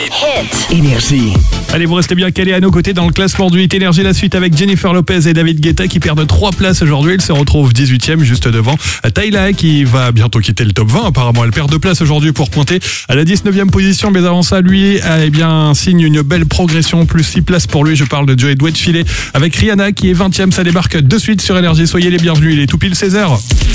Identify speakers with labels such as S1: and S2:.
S1: Énergie.
S2: Allez, vous restez bien calés à nos côtés dans le classement du Hit Énergie. La suite avec Jennifer Lopez et David Guetta qui perdent 3 places aujourd'hui. Ils se retrouvent 18e juste devant Tyla qui va bientôt quitter le top 20. Apparemment, elle perd 2 places aujourd'hui pour pointer à la 19e position. Mais avant ça, lui, signe une belle progression. Plus 6 places pour lui. Je parle de Joey Douet de filet avec Rihanna qui est 20e. Ça débarque de suite sur Énergie. Soyez les bienvenus. Il est tout pile 16h.